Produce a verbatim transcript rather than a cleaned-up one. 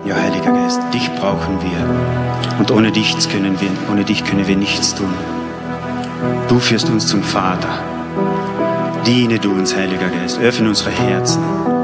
Ja, Heiliger Geist, dich brauchen wir. Und ohne dich können wir, ohne dich können wir nichts tun. Du führst uns zum Vater. Diene du uns, Heiliger Geist. Öffne unsere Herzen.